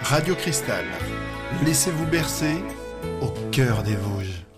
Radio Cristal. Laissez-vous bercer au cœur des Vosges.